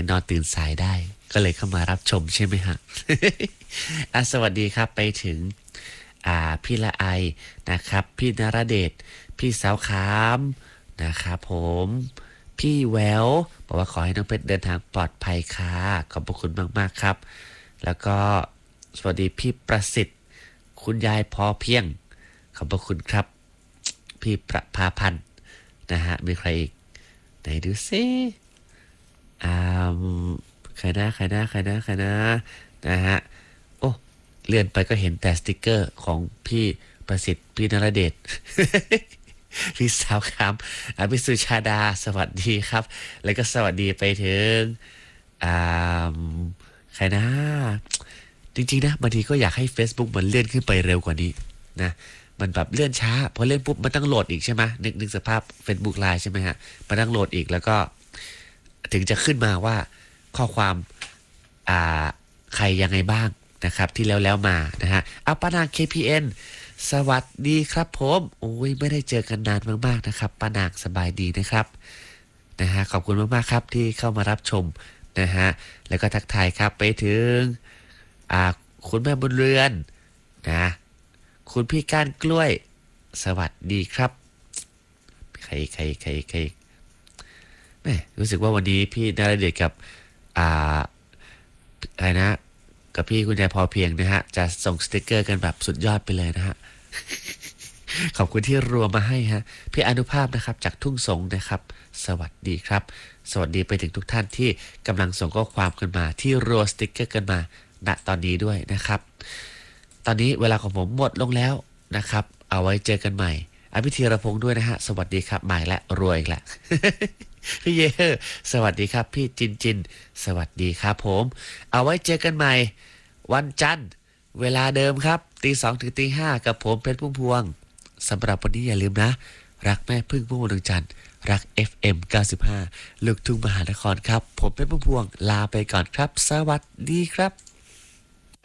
นอนตื่นสายได้ก็เลยเข้ามารับชมใช่ไหมฮะ สวัสดีครับไปถึงพี่ละไอนะครับพี่นรเดชพี่สาวขามนะครับผมพี่แววบอกว่าขอให้น้องเพชรเดินทางปลอดภัยค่ะขอบพระคุณมากๆครับแล้วก็สวัสดีพี่ประสิทธิ์คุณยายพอเพียงขอบพระคุณครับพี่ประภาพันธ์นะฮะมีใครอีกไหนดูซิอ่าใครนะนะฮะโอ้เลื่อนไปก็เห็นแต่สติกเกอร์ของพี่ประสิทธิ์พี่นรเดช พี่สาวครับพี่สุชาดาสวัสดีครับแล้วก็สวัสดีไปถึงอ่าใครนะจริงๆนะบางทีก็อยากให้ Facebook มันเลื่อนขึ้นไปเร็วกว่านี้นะมันแบบเลื่อนช้าพอเลื่อนปุ๊บมันต้องโหลดอีกใช่ไหมนึกสภาพ Facebook Live ใช่ไหมฮะมันต้องโหลดอีกแล้วก็ถึงจะขึ้นมาว่าข้อความอ่าใครยังไงบ้างนะครับที่แล้วมานะฮะอัปปนา KPN สวัสดีครับผมโอ้ยไม่ได้เจอกันนานมากๆนะครับป้านางสบายดีนะครับนะฮะขอบคุณมากๆครับที่เข้ามารับชมนะฮะแล้วก็ทักทายครับไปถึงอ่าคุณแม่บุญเรือนนะคุณพี่ก้านกล้วยสวัสดีครับใครแม่รู้สึกว่าวันนี้พี่นรเดชกับอ่าอะไรนะกับพี่คุณยายพอเพียงนะฮะจะส่งสติกเกอร์กันแบบสุดยอดไปเลยนะฮะ ขอบคุณที่รวมมาให้ฮะพี่อนุภาพนะครับจากทุ่งสงนะครับสวัสดีครับสวัสดีไปถึงทุกท่านที่กำลังส่งข้อความกันมาที่รัวสติกเกอร์กันมาณตอนนี้ด้วยนะครับตอนนี้เวลาของผมหมดลงแล้วนะครับเอาไว้เจอกันใหม่อภิธีรพงศ์ด้วยนะฮะสวัสดีครับหมายและรวยอีกละ พี่เยสวัสดีครับพี่จินสวัสดีครับผมเอาไว้เจอกันใหม่วันจันทร์เวลาเดิมครับตี 2 ถึงตี 5กับผมเพชรพุ่มพวงสำหรับวันนี้อย่าลืมนะรักแม่พึ่งพุ่มพวงดวงจันทร์รัก FM 95ลูกทุ่งมหานครครับผมเพชรพุ่มพวงลาไปก่อนครับสวัสดีครับ